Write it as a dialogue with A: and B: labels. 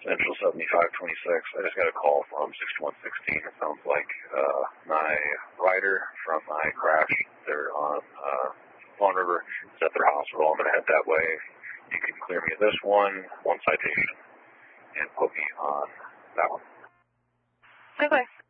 A: Central 7526. I just got a call from 6116. It sounds like my rider from my crash, they're on Fawn River, is at their hospital. I'm going to head that way. You can clear me of this one citation, and put me on that one.
B: Okay.